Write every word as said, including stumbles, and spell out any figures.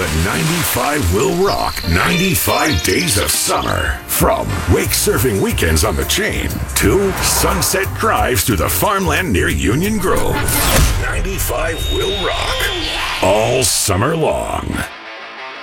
The ninety-five will rock ninety-five days of summer. From wake surfing weekends on the chain to sunset drives through the farmland near Union Grove. ninety-five will rock all summer long.